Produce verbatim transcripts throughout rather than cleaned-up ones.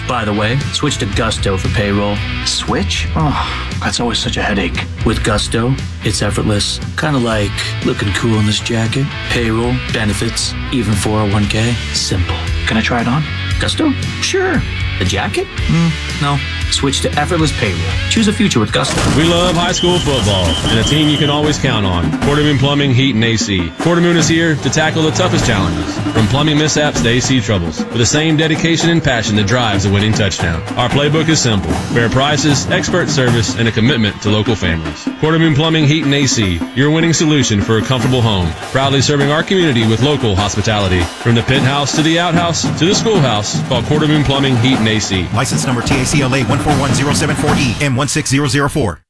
By the way, switch to Gusto for payroll. Switch? Oh, that's always such a headache. With Gusto, it's effortless. Kind of like looking cool in this jacket. Payroll, benefits, even four oh one k. Simple. Can I try it on? Gusto? Sure. The jacket? Mm, no. Switch to effortless payroll. Choose a future with Gusto. We love high school football and a team you can always count on. Quartermoon Plumbing, Heat, and A C. Quartermoon is here to tackle the toughest challenges, from plumbing mishaps to A C troubles, with the same dedication and passion that drives a winning touchdown. Our playbook is simple: fair prices, expert service, and a commitment to local families. Quartermoon Plumbing, Heat, and A C, your winning solution for a comfortable home. Proudly serving our community with local hospitality. From the pit house to the outhouse to the schoolhouse, call Quartermoon Plumbing, Heat, and A C. License number T A C L A one four one zero seven four E M one six zero zero four.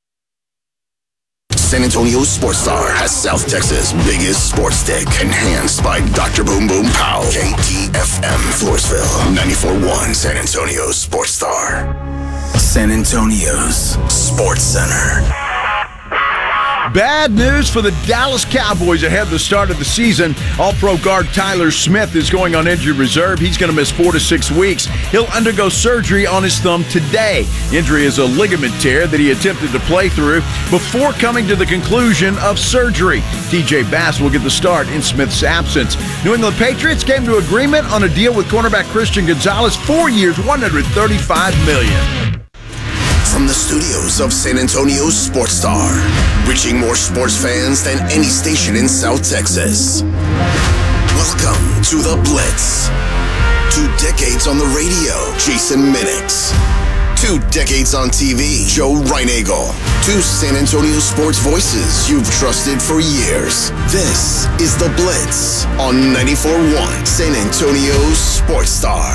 San Antonio Sports Star has South Texas' biggest sports stick, enhanced by Doctor Boom Boom Powell. K T F M Floresville, ninety-four point one San Antonio Sports Star. San Antonio's Sports Center. Bad news for the Dallas Cowboys ahead of the start of the season. All-Pro guard Tyler Smith is going on injured reserve. He's going to miss four to six weeks. He'll undergo surgery on his thumb today. Injury is a ligament tear that he attempted to play through before coming to the conclusion of surgery. T J Bass will get the start in Smith's absence. New England Patriots came to agreement on a deal with cornerback Christian Gonzalez, four years, one hundred thirty-five million dollars. From the studios of San Antonio's Sports Star, reaching more sports fans than any station in South Texas. Welcome to The Blitz. Two decades on the radio, Jason Minix. Two decades on T V, Joe Reinagel. Two San Antonio sports voices you've trusted for years. This is The Blitz on ninety-four point one San Antonio's Sports Star.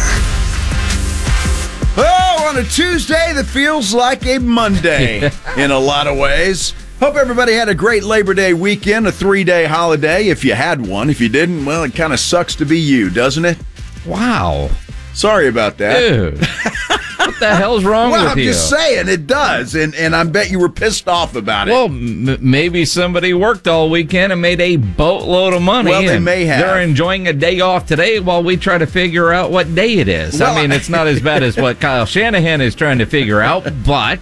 Oh, on a Tuesday that feels like a Monday in a lot of ways. Hope everybody had a great Labor Day weekend, a three-day holiday, if you had one. If you didn't, well, it kind of sucks to be you, doesn't it? Wow. Sorry about that. Dude. What the hell's wrong well, with I'm you? Well, I'm just saying, it does, and, and I bet you were pissed off about it. Well, m- maybe somebody worked all weekend and made a boatload of money. Well, they and may have. They're enjoying a day off today while we try to figure out what day it is. Well, I mean, it's not as bad as what Kyle Shanahan is trying to figure out, but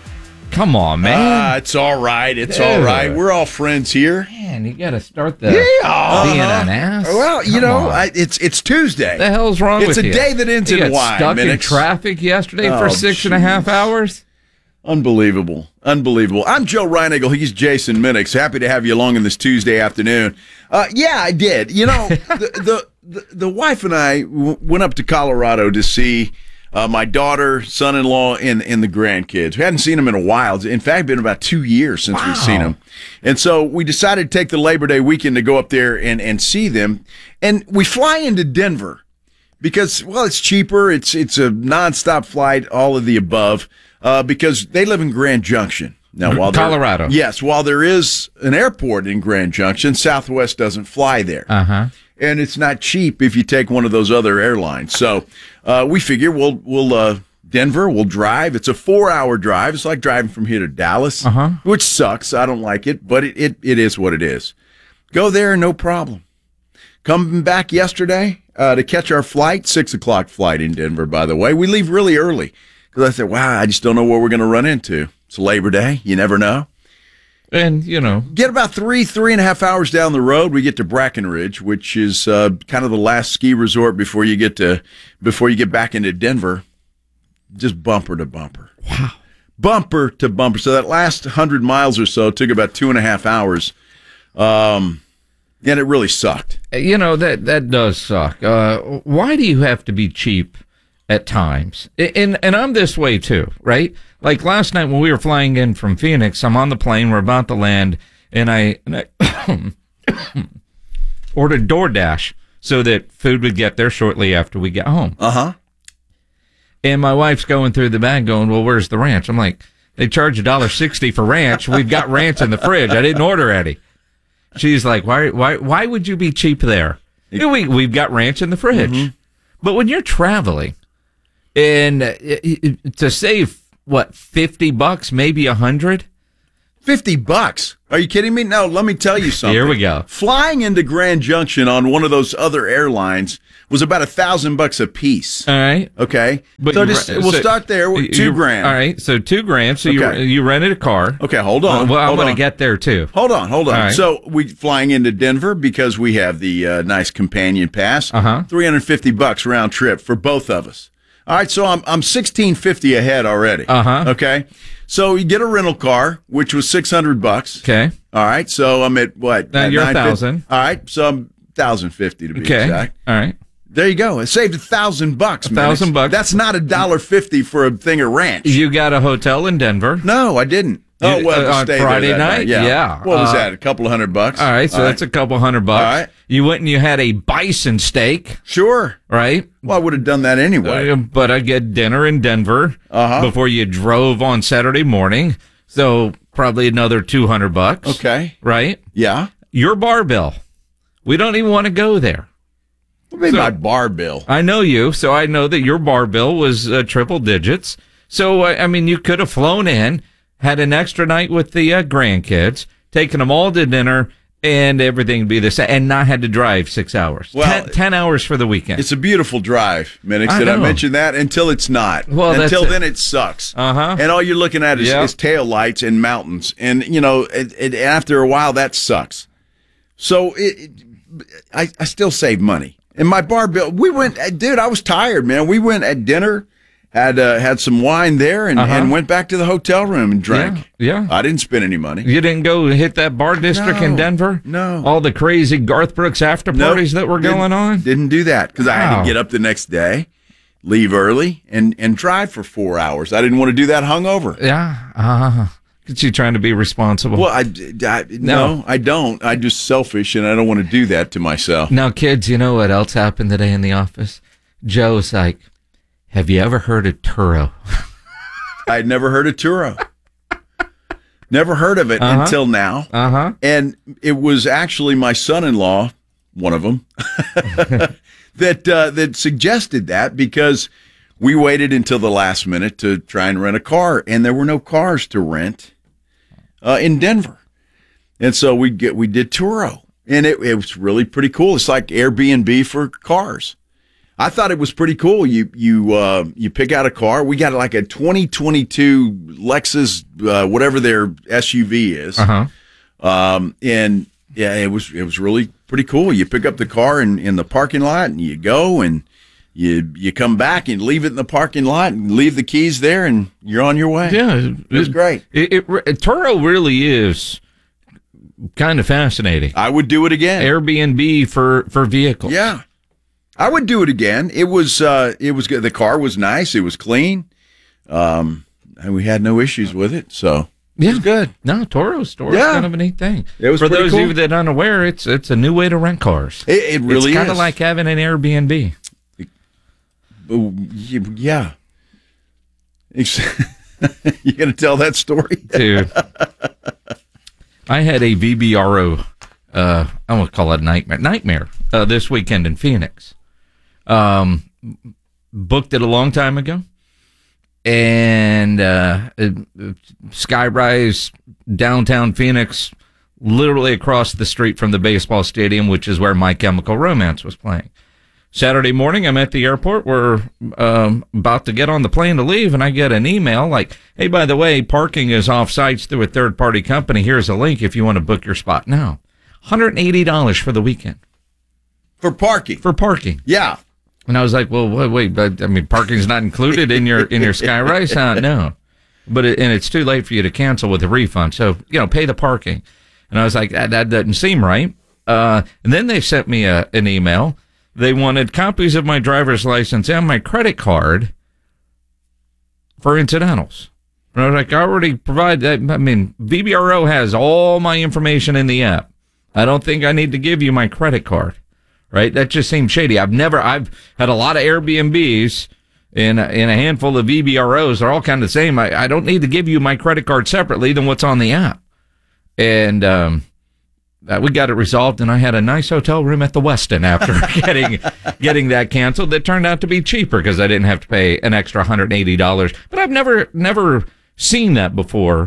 come on, man. Uh, it's all right. It's Dude. all right. We're all friends here. Man, you got to start the yeah. being an ass. Well, you Come know, on. I, it's it's Tuesday. What the hell's wrong it's with you? It's a day that ends you in got Y. stuck Minix. in traffic yesterday Oh, for six geez. and a half hours? Unbelievable. Unbelievable. I'm Joe Reinagel. He's Jason Minix. Happy to have you along on this Tuesday afternoon. Uh, yeah, I did. You know, the, the, the, the wife and I w- went up to Colorado to see uh, my daughter, son-in-law, and, and the grandkids. We hadn't seen them in a while. In fact, it's been about two years since Wow. we've seen them. And so we decided to take the Labor Day weekend to go up there and, and see them. And we fly into Denver because, well, it's cheaper. It's, it's a nonstop flight, all of the above. Uh, because they live in Grand Junction. Now, while there- Colorado. Yes, while there is an airport in Grand Junction, Southwest doesn't fly there. Uh-huh. And it's not cheap if you take one of those other airlines. So uh, we figure we'll, we'll uh, Denver, we'll drive. It's a four-hour drive. It's like driving from here to Dallas, Uh-huh. which sucks. I don't like it, but it, it, it is what it is. Go there, no problem. Coming back yesterday uh, to catch our flight, six o'clock flight in Denver, by the way. We leave really early. Because I said, wow, I just don't know what we're going to run into. It's Labor Day. You never know. And, you know. Get about three, three and a half hours down the road, we get to Brackenridge, which is uh, kind of the last ski resort before you get to before you get back into Denver. Just bumper to bumper. Wow. Bumper to bumper. So that last hundred miles or so took about two and a half hours. Um, and it really sucked. You know, that, that does suck. Uh, why do you have to be cheap at times? And and I'm this way too, right? Like last night when we were flying in from Phoenix, I'm on the plane, we're about to land, and I, and I ordered DoorDash so that food would get there shortly after we get home. Uh-huh. And my wife's going through the bag going, well, where's the ranch? I'm like, they charge one dollar sixty for ranch. We've got ranch in the fridge. I didn't order any. She's like, why why why would you be cheap there? You know, we, we've got ranch in the fridge. Mm-hmm. But when you're traveling, and uh, to save, what, fifty bucks, maybe one hundred? fifty bucks. Are you kidding me? No, let me tell you something. Here we go. Flying into Grand Junction on one of those other airlines was about a thousand bucks a piece. All right. Okay. But so you just, re- we'll so start there with two you- grand. All right. So two grand. So Okay. you you rented a car. Okay, hold on. Uh, well, I'm hold going on. to get there too. Hold on, hold on. All right. So we flying into Denver because we have the uh, nice companion pass. Uh-huh. three hundred fifty bucks round trip for both of us. All right, so I'm I'm sixteen fifty ahead already. Uh-huh. Okay. So you get a rental car, which was six hundred bucks. Okay. All right. So I'm at what? Now At you're a nine fifty? thousand. All right. So I'm one thousand fifty to be Okay. exact. All right. There you go. It saved a thousand bucks. A thousand Minix. bucks. That's not a dollar fifty for a thing of ranch. You got a hotel in Denver. No, I didn't. Oh, You- well, uh, to on stay there Friday that night? Yeah. Yeah. What was Uh, that? A couple of hundred bucks. All right. So All that's a couple hundred bucks. All right. You went and you had a bison steak, Sure. right? Well, I would have done that anyway. Uh, but I get dinner in Denver Uh-huh. before you drove on Saturday morning. So probably another two hundred bucks. Okay. Right? Yeah. Your bar bill. We don't even want to go there. What do you mean So- by bar bill? I know you, so I know that your bar bill was uh, triple digits. So, uh, I mean, you could have flown in, had an extra night with the uh, grandkids, taken them all to dinner, and everything would be the same, and not had to drive six hours. Well, ten, ten hours for the weekend. It's a beautiful drive, Minix. I Did I know. mention that? Until it's not. Well, that's Until it. then, it sucks. Uh-huh. And all you're looking at is, Yep. is tail lights and mountains. And, you know, it, it, after a while, that sucks. So it, it, I, I still save money. And my bar bill, we went, dude, I was tired, man. We went at dinner, had uh, had some wine there, and, Uh-huh. and went back to the hotel room and drank. Yeah, yeah. I didn't spend any money. You didn't go hit that bar district in No, Denver? no. All the crazy Garth Brooks after Nope. parties that were Didn't- going on? Didn't do that because I had Wow. to get up the next day, leave early, and, and drive for four hours. I didn't want to do that hungover. Yeah. Uh-huh. Because you trying to be responsible. Well, I, I no. I don't. I'm just selfish, and I don't want to do that to myself. Now, kids, you know what else happened today in the office? Joe's like, have you ever heard of Turo? I'd never heard of Turo. Never heard of it Uh-huh. until now. Uh-huh. And it was actually my son-in-law, one of them, that uh, that suggested that because we waited until the last minute to try and rent a car, and there were no cars to rent uh, in Denver. And so we get we did Turo, and it, it was really pretty cool. It's like Airbnb for cars. I thought it was pretty cool. You you uh, you pick out a car. We got like a twenty twenty-two Lexus, uh, whatever their S U V is. Uh-huh. Um, and yeah, it was it was really pretty cool. You pick up the car in, in the parking lot, and you go, and you you come back and leave it in the parking lot, and leave the keys there, and you're on your way. Yeah. It was great. It, it, it, Turo really is kind of fascinating. I would do it again. Airbnb for, for vehicles. Yeah, I would do it again. It was uh, it was good. The car was nice. It was clean. Um, and we had no issues with it. So Yeah. it was good. No, Toro's Toro's Yeah. kind of a neat thing. It was For pretty those cool. of you that are unaware, it's it's a new way to rent cars. It, it really it's kind of is. like having an Airbnb. Oh, y- yeah. Ex- You gonna tell that story? Dude. I had a V B R O, uh, I won't call it a nightmare, nightmare uh, this weekend in Phoenix. Um, booked it a long time ago. And uh, it- Skyrise, downtown Phoenix, literally across the street from the baseball stadium, which is where My Chemical Romance was playing. Saturday morning, I'm at the airport. We're um, about to get on the plane to leave, and I get an email like, hey, by the way, parking is off sites through a third-party company. Here's a link if you want to book your spot now. one hundred eighty dollars for the weekend. For parking. For parking. Yeah. And I was like, well, wait, wait but, I mean, parking's not included in your in your Skyrise? Uh, no. But it, and it's too late for you to cancel with a refund. So, you know, pay the parking. And I was like, that, that doesn't seem right. Uh, and then they sent me a, an email. They wanted copies of my driver's license and my credit card for incidentals. And I was like, I already provide that. I mean, V B R O has all my information in the app. I don't think I need to give you my credit card. Right? That just seems shady. I've never, I've had a lot of Airbnbs and, and a handful of V B R Os. They're all kind of the same. I, I don't need to give you my credit card separately than what's on the app. And, um, Uh, we got it resolved, and I had a nice hotel room at the Westin after getting getting that canceled. That turned out to be cheaper because I didn't have to pay an extra one hundred eighty dollars. But I've never never seen that before,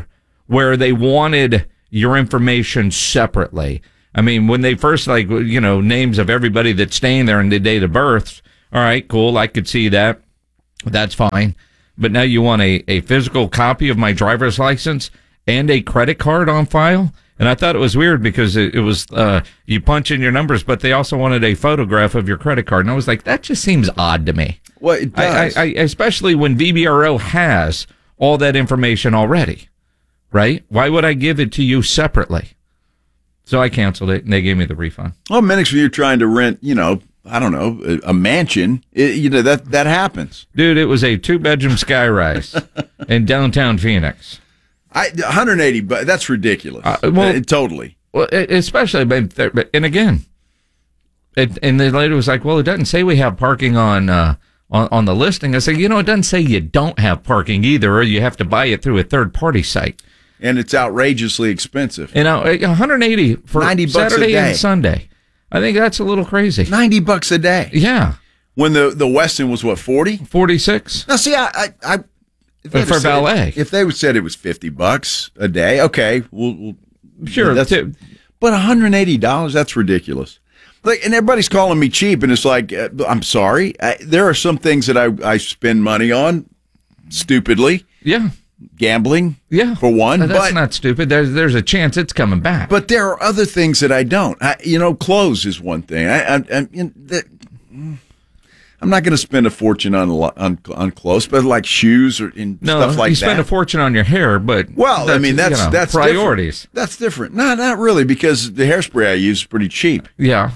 where they wanted your information separately. I mean, when they first, like, you know, names of everybody that's staying there and the date of births, all right, cool, I could see that. That's fine. But now you want a, a physical copy of my driver's license and a credit card on file? And I thought it was weird because it, it was, uh, you punch in your numbers, but they also wanted a photograph of your credit card. And I was like, that just seems odd to me. Well, it does. I, I, I, especially when V B R O has all that information already, right? Why would I give it to you separately? So I canceled it, and they gave me the refund. Well, Minix, when you're trying to rent, you know, I don't know, a, a mansion, it, you know, that, that happens. Dude, it was a two-bedroom skyrise in downtown Phoenix. I one hundred eighty, but that's ridiculous. Uh, well, Uh, totally. Well, especially, but and again, it, and the lady was like, "Well, it doesn't say we have parking on uh, on on the listing." I said, "You know, it doesn't say you don't have parking either, or you have to buy it through a third-party site." And it's outrageously expensive. You know, one hundred eighty for ninety bucks Saturday a day. and Sunday. I think that's a little crazy. ninety bucks a day. Yeah. When the the Westin was what, forty? forty-six. Now, see, I, I, I if they For said- valet. If they would said it was fifty bucks a day, okay, we'll, we'll Sure. That's, t- but one hundred eighty dollars, that's ridiculous. Like, and everybody's calling me cheap, and it's like, uh, I'm sorry. I, there are some things that I, I spend money on stupidly. yeah. Gambling, Yeah. for one. Now, that's but, not stupid. There's there's a chance it's coming back. but there are other things that I don't. I, you know, clothes is one thing. I, I, I you know, that, I'm not going to spend a fortune on, lo- on on clothes, but like shoes or and no, stuff like you that. spend a fortune on your hair, but Well, I mean, that's you know, that's priorities. Different. That's different. No, not really, because the hairspray I use is pretty cheap. Yeah.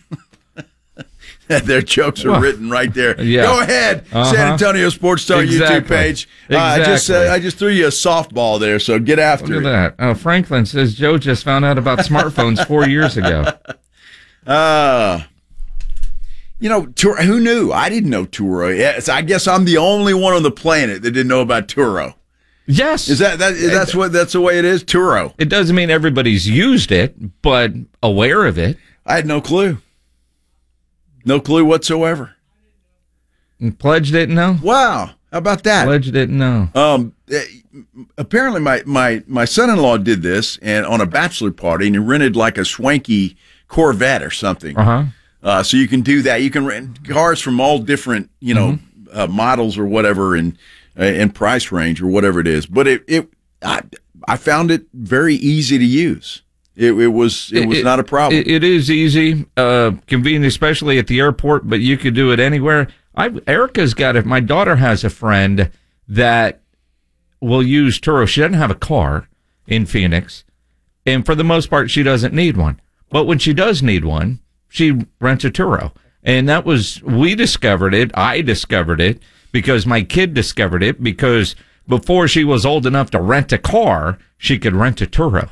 Their jokes are Well, written right there. yeah. Go ahead, Uh-huh. San Antonio Sports Star Exactly. YouTube page. Uh, I just uh, Exactly. I just threw you a softball there, so get after Look it. at that. Oh, Franklin says Joe just found out about smartphones four years ago. Uh, you know, Tur- who knew? I didn't know Turo. Yes, I guess I'm the only one on the planet that didn't know about Turo. Yes. Is that that? That's what. That's the way it is. Turo. It doesn't mean everybody's used it, but aware of it. I had no clue. No clue whatsoever. And Pledge didn't know. Wow. How about that? Pledge didn't know. Um, eh, apparently my, my, my son-in-law did this and on a bachelor party, and he rented like a swanky Corvette or something. Uh-huh. Uh, so you can do that. You can rent cars from all different, you know, Mm-hmm. uh, models or whatever, and uh, and price range or whatever it is. But it, it I, I found it very easy to use. It, it was it was not a problem. It, it is easy, uh, convenient, especially at the airport, but you could do it anywhere. I Erica's got it. My daughter has a friend that will use Turo. She doesn't have a car in Phoenix, and for the most part, she doesn't need one. But when she does need one, she rents a Turo. And that was, we discovered it, I discovered it, because my kid discovered it, because before she was old enough to rent a car, she could rent a Turo.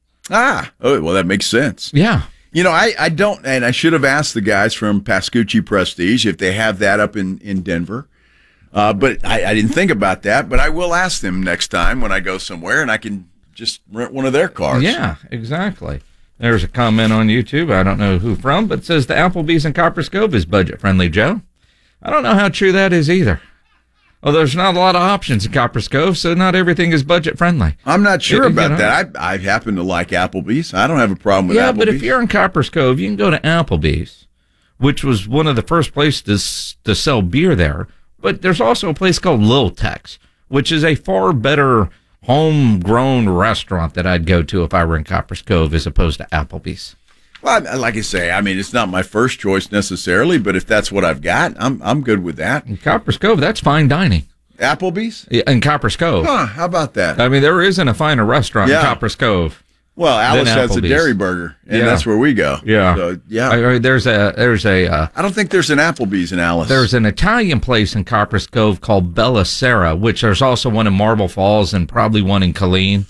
ah, oh, well, that makes sense. Yeah. You know, I, I don't, and I should have asked the guys from Pascucci Prestige if they have that up in, in Denver. Uh, but I, I didn't think about that, but I will ask them next time when I go somewhere, and I can just rent one of their cars. Yeah, exactly. There's a comment on YouTube, I don't know who from, but it says the Applebee's in Copper Cove is budget-friendly, Joe. I don't know how true that is either. Well, there's not a lot of options in Copper Cove, so not everything is budget-friendly. I'm not sure You- you about know. that. I, I happen to like Applebee's. I don't have a problem with Yeah, Applebee's. but if you're in Copper Cove, you can go to Applebee's, which was one of the first places to, s- to sell beer there. But there's also a place called Lil Tex, which is a far better homegrown restaurant that I'd go to if I were in Copper Cove as opposed to Applebee's. Well, I- like I say, I mean, it's not my first choice necessarily, but if that's what I've got, I'm I'm good with that. In Copper Cove, that's fine dining. Applebee's? Yeah, in Copper Cove. Huh, how about that? I mean, there isn't a finer restaurant Yeah. in Copper Cove. Well, Alice Then has a Applebee's. Dairy Burger, and Yeah. that's where we go. Yeah. So, yeah. I- I- there's a there's a uh, I don't think there's an Applebee's in Alice. there's an Italian place in Copper Cove called Bella Sera, which there's also one in Marble Falls and probably one in Killeen.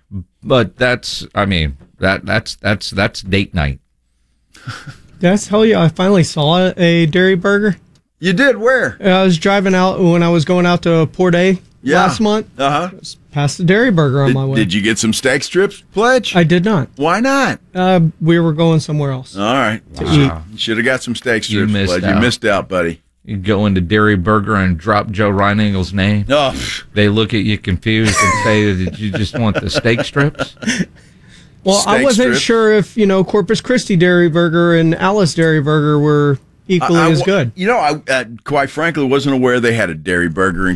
But that's, I mean, that that's that's that's date night. Did I tell you I finally saw a dairy burger? You did where? I was driving out when I was going out to Port A Yeah. last month. Uh huh. Past the dairy burger on Did, my way. did you get some steak strips, Pledge? I did not. Why not? Uh, we were going somewhere else. All right. eat. You should have got some steak You strips, missed Pledge. You out. missed out, buddy. You go into Dairy Burger and drop Joe Reinengel's name. Oh. They look at you confused and say, "Did you just want the steak strips?" Well, I Steak wasn't strip. sure if, you know, Corpus Christi Dairy Burger and Alice Dairy Burger were equally I- I as wa- good. You know, I uh, quite frankly wasn't aware they had a dairy burger in